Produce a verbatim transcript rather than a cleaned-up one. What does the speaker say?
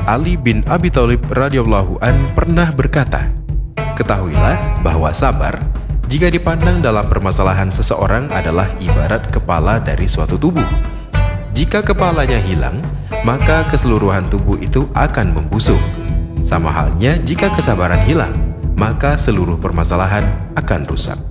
Ali bin Abi Thalib radhiyallahu an pernah berkata, "Ketahuilah bahwa sabar, jika dipandang dalam permasalahan seseorang, adalah ibarat kepala dari suatu tubuh. Jika kepalanya hilang, maka keseluruhan tubuh itu akan membusuk. Sama halnya jika kesabaran hilang, maka seluruh permasalahan akan rusak."